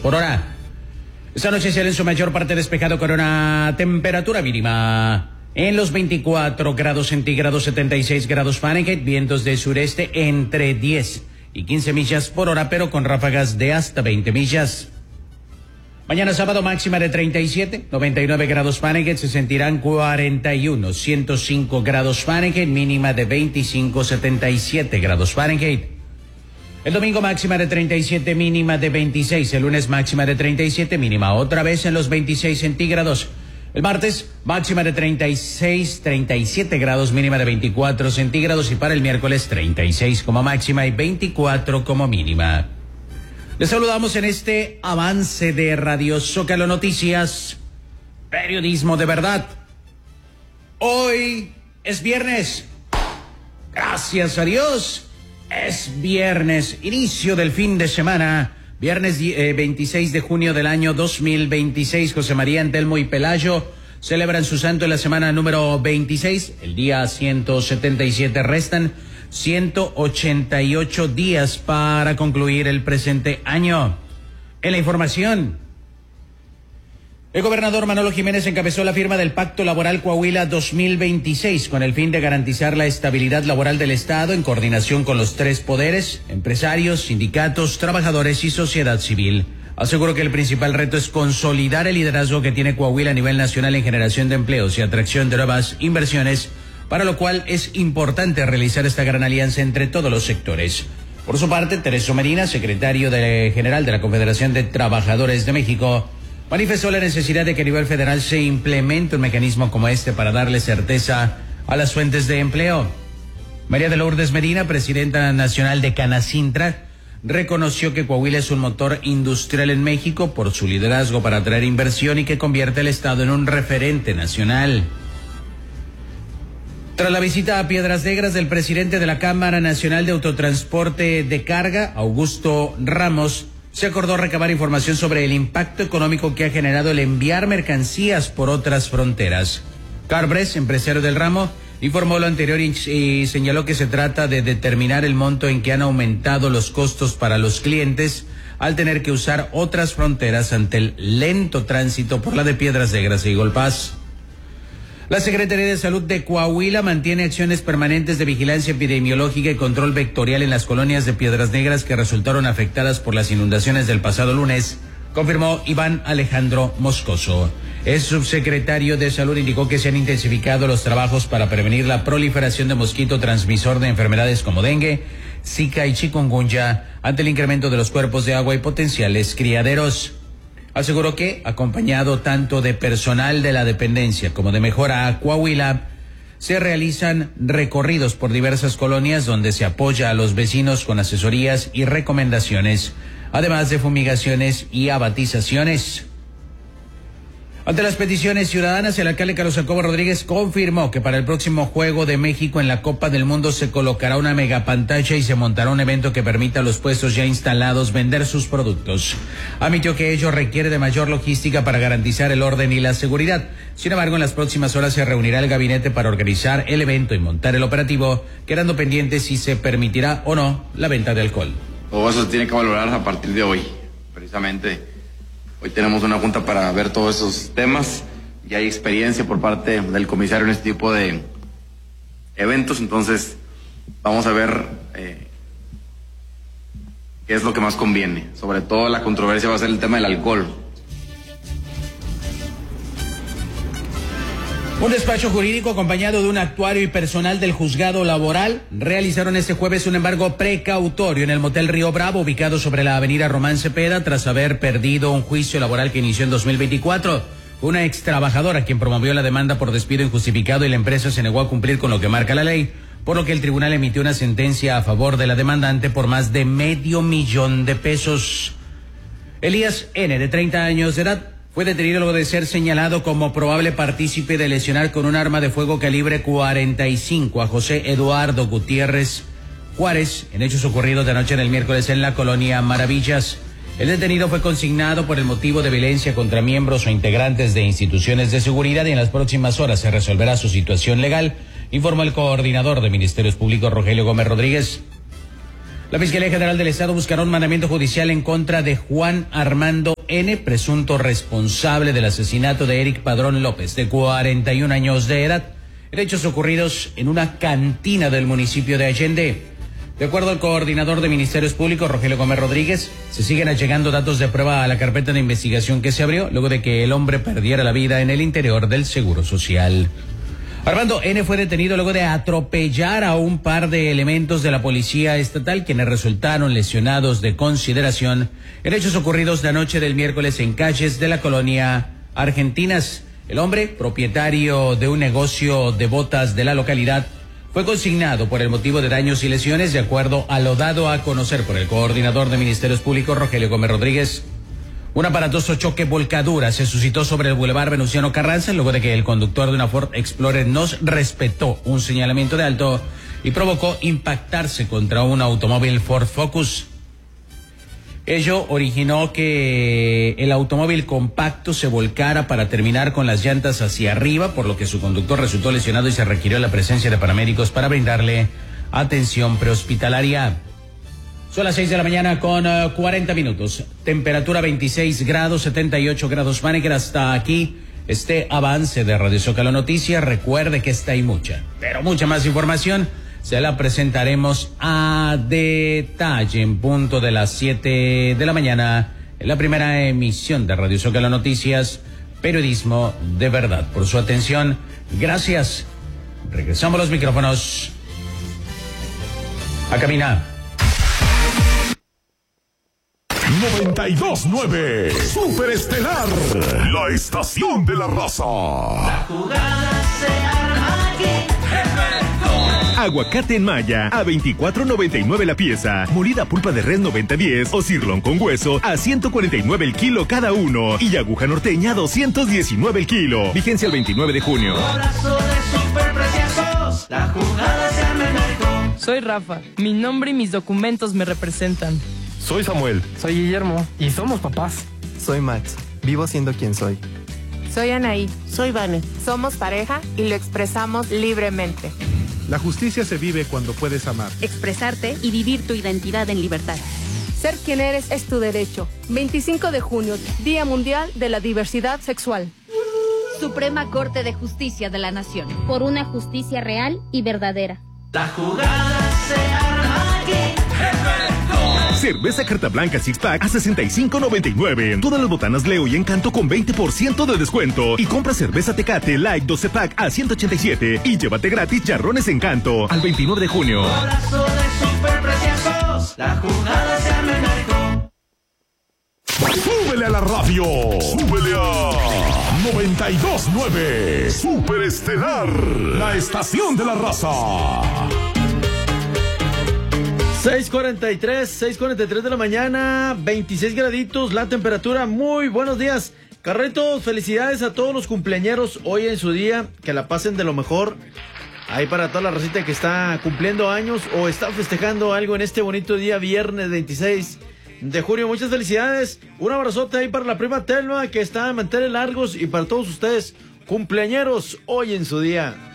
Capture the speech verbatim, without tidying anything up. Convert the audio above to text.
por hora. Esta noche será en su mayor parte despejado con una temperatura mínima en los veinticuatro grados centígrados, setenta y seis grados Fahrenheit, vientos de sureste entre diez y quince millas por hora, pero con ráfagas de hasta veinte millas. Mañana sábado máxima de treinta y siete, noventa y nueve grados Fahrenheit, se sentirán cuarenta y uno, ciento cinco grados Fahrenheit, mínima de veinticinco, setenta y siete grados Fahrenheit. El domingo máxima de treinta y siete, mínima de veintiséis, el lunes máxima de treinta y siete, mínima otra vez en los veintiséis centígrados. El martes máxima de treinta y seis, treinta y siete grados, mínima de veinticuatro centígrados, y para el miércoles treinta y seis como máxima y veinticuatro como mínima. Les saludamos en este avance de Radio Zócalo Noticias, periodismo de verdad. Hoy es viernes. Gracias a Dios, es viernes, inicio del fin de semana. Viernes eh, veintiséis de junio del año dos mil veintiséis. José María, Antelmo y Pelayo celebran su santo en la semana número veintiséis. El día ciento setenta y siete, restan ciento ochenta y ocho días para concluir el presente año. En la información, el gobernador Manolo Jiménez encabezó la firma del Pacto Laboral Coahuila dos mil veintiséis con el fin de garantizar la estabilidad laboral del Estado en coordinación con los tres poderes, empresarios, sindicatos, trabajadores y sociedad civil. Aseguró que el principal reto es consolidar el liderazgo que tiene Coahuila a nivel nacional en generación de empleos y atracción de nuevas inversiones, para lo cual es importante realizar esta gran alianza entre todos los sectores. Por su parte, Tereso Medina, secretario de, general de la Confederación de Trabajadores de México, manifestó la necesidad de que a nivel federal se implemente un mecanismo como este para darle certeza a las fuentes de empleo. María de Lourdes Medina, presidenta nacional de Canacintra, reconoció que Coahuila es un motor industrial en México por su liderazgo para atraer inversión y que convierte al Estado en un referente nacional. Tras la visita a Piedras Negras del presidente de la Cámara Nacional de Autotransporte de Carga, Augusto Ramos, se acordó recabar información sobre el impacto económico que ha generado el enviar mercancías por otras fronteras. Carbres, empresario del ramo, informó lo anterior y, y señaló que se trata de determinar el monto en que han aumentado los costos para los clientes al tener que usar otras fronteras ante el lento tránsito por la de Piedras Negras y Eagle Pass. La Secretaría de Salud de Coahuila mantiene acciones permanentes de vigilancia epidemiológica y control vectorial en las colonias de Piedras Negras que resultaron afectadas por las inundaciones del pasado lunes, confirmó Iván Alejandro Moscoso. El subsecretario de Salud indicó que se han intensificado los trabajos para prevenir la proliferación de mosquito transmisor de enfermedades como dengue, zika y chikungunya ante el incremento de los cuerpos de agua y potenciales criaderos. Aseguró que, acompañado tanto de personal de la dependencia como de Mejora a Coahuila, se realizan recorridos por diversas colonias donde se apoya a los vecinos con asesorías y recomendaciones, además de fumigaciones y abatizaciones. Ante las peticiones ciudadanas, el alcalde Carlos Jacobo Rodríguez confirmó que para el próximo Juego de México en la Copa del Mundo se colocará una megapantalla y se montará un evento que permita a los puestos ya instalados vender sus productos. Admitió que ello requiere de mayor logística para garantizar el orden y la seguridad. Sin embargo, en las próximas horas se reunirá el gabinete para organizar el evento y montar el operativo, quedando pendiente si se permitirá o no la venta de alcohol. Todo eso se tiene que valorar a partir de hoy, precisamente. Hoy tenemos una junta para ver todos esos temas y hay experiencia por parte del comisario en este tipo de eventos, entonces vamos a ver eh, qué es lo que más conviene. Sobre todo la controversia va a ser el tema del alcohol. Un despacho jurídico acompañado de un actuario y personal del juzgado laboral realizaron este jueves un embargo precautorio en el motel Río Bravo, ubicado sobre la avenida Román Cepeda, tras haber perdido un juicio laboral que inició en dos mil veinticuatro. Una ex trabajadora quien promovió la demanda por despido injustificado y la empresa se negó a cumplir con lo que marca la ley, por lo que el tribunal emitió una sentencia a favor de la demandante por más de medio millón de pesos. Elías N., de treinta años de edad, fue detenido luego de ser señalado como probable partícipe de lesionar con un arma de fuego calibre cuarenta y cinco a José Eduardo Gutiérrez Juárez en hechos ocurridos de anoche del miércoles en la colonia Maravillas. El detenido fue consignado por el motivo de violencia contra miembros o integrantes de instituciones de seguridad y en las próximas horas se resolverá su situación legal, informó el coordinador de Ministerios Públicos Rogelio Gómez Rodríguez. La Fiscalía General del Estado buscará un mandamiento judicial en contra de Juan Armando N., presunto responsable del asesinato de Eric Padrón López, de cuarenta y un años de edad, en hechos ocurridos en una cantina del municipio de Allende. De acuerdo al coordinador de Ministerios Públicos, Rogelio Gómez Rodríguez, se siguen allegando datos de prueba a la carpeta de investigación que se abrió luego de que el hombre perdiera la vida en el interior del Seguro Social. Armando N. fue detenido luego de atropellar a un par de elementos de la policía estatal, quienes resultaron lesionados de consideración en hechos ocurridos la noche del miércoles en calles de la colonia Argentinas. El hombre, propietario de un negocio de botas de la localidad, fue consignado por el motivo de daños y lesiones, de acuerdo a lo dado a conocer por el coordinador de Ministerios Públicos, Rogelio Gómez Rodríguez. Un aparatoso choque volcadura se suscitó sobre el Boulevard Venustiano Carranza luego de que el conductor de una Ford Explorer no respetó un señalamiento de alto y provocó impactarse contra un automóvil Ford Focus. Ello originó que el automóvil compacto se volcara para terminar con las llantas hacia arriba, por lo que su conductor resultó lesionado y se requirió la presencia de paramédicos para brindarle atención prehospitalaria. Son las seis de la mañana con uh, cuarenta minutos. Temperatura veintiséis grados, setenta y ocho grados Fahrenheit. Hasta aquí este avance de Radio Zócalo Noticias. Recuerde que esta y mucha, pero mucha más información se la presentaremos a detalle en punto de las siete de la mañana en la primera emisión de Radio Zócalo Noticias, periodismo de verdad. Por su atención, gracias. Regresamos los micrófonos a caminar. noventa y dos nueve Super Estelar, la estación de la raza. La jugada se arma aquí. Aguacate en malla a veinticuatro noventa y nueve la pieza. Molida pulpa de res noventa diez o cirlón con hueso a ciento cuarenta y nueve el kilo cada uno. Y aguja norteña a doscientos diecinueve el kilo. Vigencia el veintinueve de junio. Abrazo de superpreciosos. La jugada se arma en México. Soy Rafa. Mi nombre y mis documentos me representan. Soy Samuel. Soy Guillermo. Y somos papás. Soy Max. Vivo siendo quien soy. Soy Anaí. Soy Vane. Somos pareja y lo expresamos libremente. La justicia se vive cuando puedes amar. Expresarte y vivir tu identidad en libertad. Ser quien eres es tu derecho. veinticinco de junio, Día Mundial de la Diversidad Sexual. Suprema Corte de Justicia de la Nación. Por una justicia real y verdadera. La jugada se arma aquí. Cerveza Carta Blanca Six Pack a sesenta y cinco noventa y nueve. Todas las botanas Leo y Encanto con veinte por ciento de descuento. Y compra cerveza Tecate Light doce pack a ciento ochenta y siete. Y llévate gratis jarrones Encanto al veintinueve de junio. Abrazo de superpreciosos. La jugada se arma en México. ¡Súbele a la radio! ¡Súbele a noventa y dos nueve Super Estelar, la estación de la raza! seis cuarenta y tres, seis cuarenta y tres de la mañana, veintiséis graditos la temperatura. Muy buenos días, Carretos. Felicidades a todos los cumpleañeros hoy en su día. Que la pasen de lo mejor. Ahí para toda la racita que está cumpliendo años o está festejando algo en este bonito día, viernes veintiséis de junio. Muchas felicidades. Un abrazote ahí para la prima Telma, que está de mantener largos, y para todos ustedes, cumpleañeros hoy en su día.